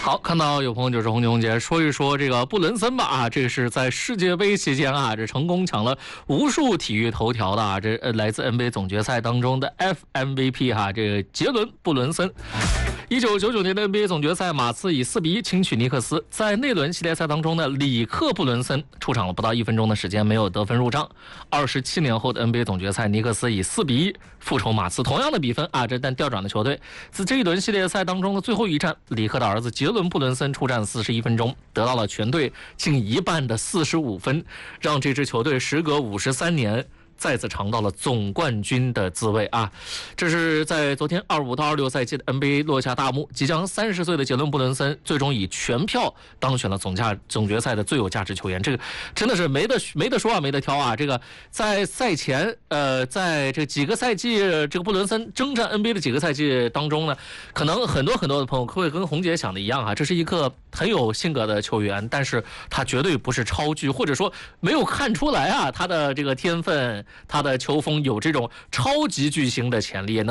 好，看到有朋友就是红姐红姐说一说这个布伦森吧啊，这个是在世界杯期间啊，这成功抢了无数体育头条的啊，这来自 NBA 总决赛当中的 FMVP 哈，这个杰伦布伦森。1999年的 NBA 总决赛，马刺以4-1轻取尼克斯。在那轮系列赛当中呢，里克布伦森出场了不到1分钟的时间，没有得分入账。27年后的 NBA 总决赛，尼克斯以4-1复仇马刺，同样的比分啊，但调转的球队。自这一轮系列赛当中的最后一战，里克的儿子杰伦布伦森出战41分钟，得到了全队近一半的45分，让这支球队时隔53年。再次尝到了总冠军的滋味啊！这是在昨天25到26赛季的 NBA 落下大幕，即将30岁的杰伦布伦森最终以全票当选了总决赛的最有价值球员。这个真的是没得说啊，没得挑啊！这个在赛前，在这几个赛季，这个布伦森征战 NBA 的几个赛季当中呢，可能很多的朋友会跟红姐想的一样啊，这是一个很有性格的球员，但是他绝对不是超巨，或者说没有看出来啊，他的这个天分。他的球风有这种超级巨星的潜力，